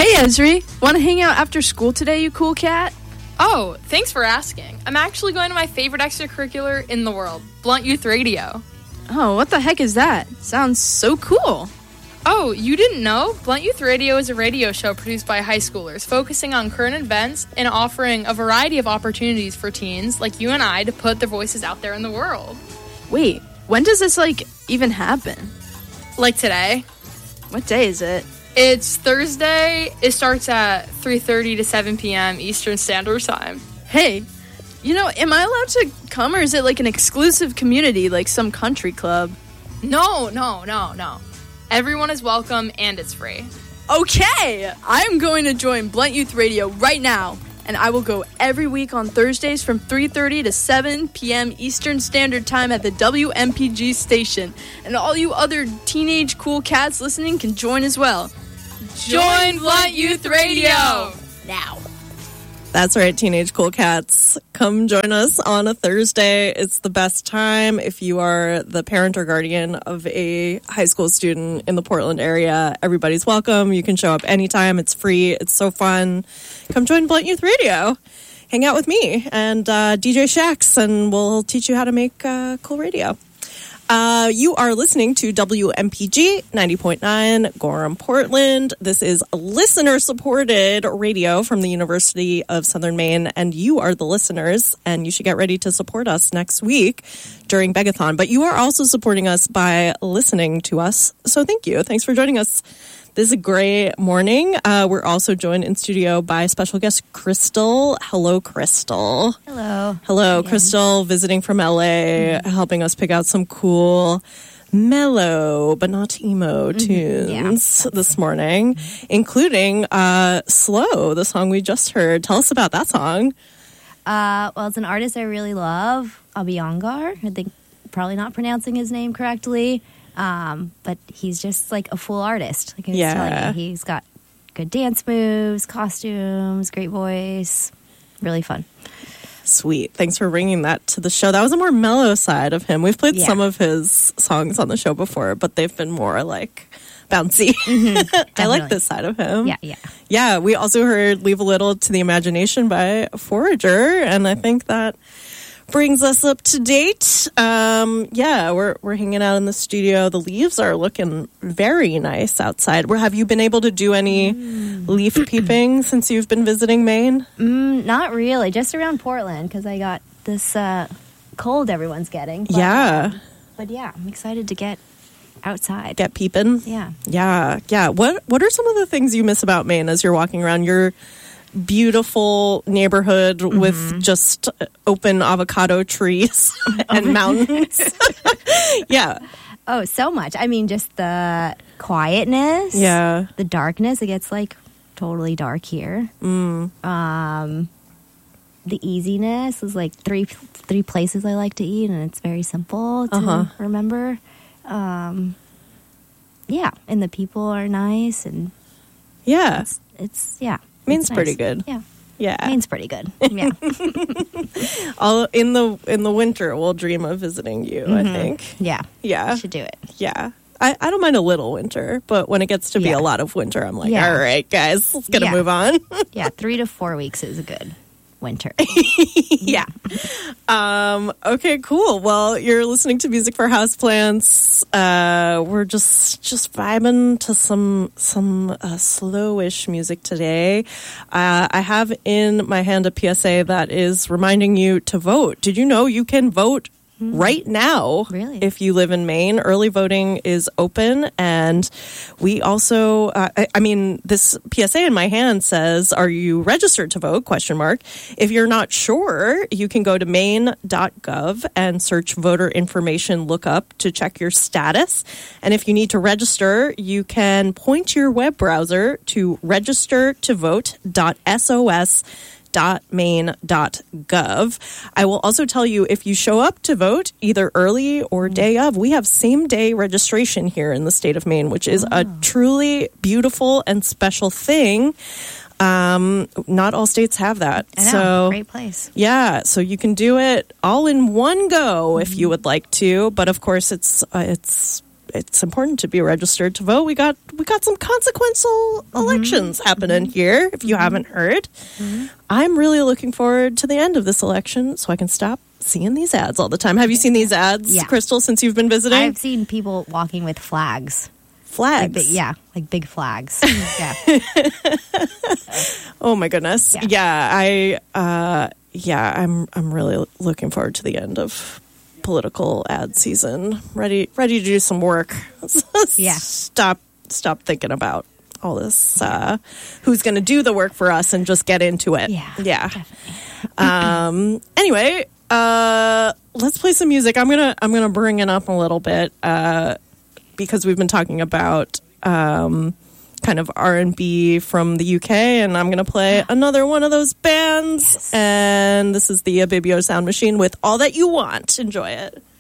Hey, Esri. Want to hang out after school today, you cool cat? Oh, thanks for asking. I'm actually going to my favorite extracurricular in the world, Blunt Youth Radio. Oh, what the heck is that? Sounds so cool. Oh, you didn't know? Blunt Youth Radio is a radio show produced by high schoolers, focusing on current events and offering a variety of opportunities for teens like you and I to put their voices out there in the world. Wait, when does this, even happen? Like today. What day is it? It's Thursday. It starts at 3:30 to 7 p.m. Eastern Standard Time. Hey, am I allowed to come, or is it an exclusive community, like some country club? No. Everyone is welcome, and it's free. Okay, I'm going to join Blunt Youth Radio right now, and I will go every week on Thursdays from 3:30 to 7 p.m. Eastern Standard Time at the WMPG station. And all you other teenage cool cats listening can join as well. Join Blunt Youth Radio now. That's right, teenage cool cats. Come join us on a Thursday. It's the best time if you are the parent or guardian of a high school student in the Portland area. Everybody's welcome. You can show up anytime. It's free. It's so fun. Come join Blunt Youth Radio. Hang out with me and DJ Shax, and we'll teach you how to make cool radio. You are listening to WMPG 90.9 Gorham, Portland. This is listener-supported radio from the University of Southern Maine, and you are the listeners, and you should get ready to support us next week during Begathon. But you are also supporting us by listening to us, so thank you. Thanks for joining us. This is a great morning. We're also joined in studio by special guest Crystal. Hello, Crystal. Hello, Crystal, visiting from LA, helping us pick out some cool, mellow, but not emo tunes this morning, including Slow, the song we just heard. Tell us about that song. Well, it's an artist I really love, Abhyangar. I think probably not pronouncing his name correctly. But he's just a full artist. Like I was telling you, he's got good dance moves, costumes, great voice, really fun. Sweet. Thanks for bringing that to the show. That was a more mellow side of him. We've played some of his songs on the show before, but they've been more bouncy. I like this side of him. Yeah. We also heard Leave a Little to the Imagination by Forager, and I think that brings us up to date. We're hanging out in the studio. The leaves are looking very nice outside. Have you been able to do any leaf peeping since you've been visiting Maine? Not really, just around Portland because I got this cold everyone's getting. But, but I'm excited to get outside. Get peeping? Yeah. What are some of the things you miss about Maine as you're walking around your beautiful neighborhood with just open avocado trees and mountains? Oh, so much. I mean, just the quietness. Yeah. The darkness. It gets totally dark here. The easiness is three places I like to eat, and it's very simple to remember. And the people are nice, and it's Maine's nice. pretty good. Yeah. Maine's pretty good. Yeah. All in the winter, we'll dream of visiting you, I think. Yeah. Yeah. Should do it. Yeah. I don't mind a little winter, but when it gets to be a lot of winter, I'm all right, guys, let's get to move on. 3 to 4 weeks is a good winter. Yeah. Okay, cool. Well, you're listening to Music for Houseplants. We're just vibing to some slowish music today. I have in my hand a PSA that is reminding you to vote. Did you know you can vote right now? Really? If you live in Maine, early voting is open, and we also this PSA in my hand says, are you registered to vote? ? If you're not sure, you can go to maine.gov and search voter information lookup to check your status. And if you need to register, you can point your web browser to registertovote.sos.maine.gov. I will also tell you, if you show up to vote either early or day of, we have same-day registration here in the state of Maine, which is a truly beautiful and special thing. Not all states have that. I know, so great place. Yeah, so you can do it all in one go if you would like to, but of course it's it's important to be registered to vote. We got some consequential elections happening here, if you haven't heard. I'm really looking forward to the end of this election so I can stop seeing these ads all the time. Have you seen these ads, Crystal, since you've been visiting? I've seen people walking with flags. Flags? Like big flags. Yeah. Oh my goodness. I'm really looking forward to the end of political ad season. Ready to do some work. Yeah. Stop thinking about all this who's going to do the work for us and just get into it. Yeah. Definitely. Anyway, let's play some music. I'm gonna bring it up a little bit because we've been talking about kind of R&B from the UK, and I'm gonna play another one of those bands. And this is the Abibio Sound Machine with All That You Want. Enjoy it.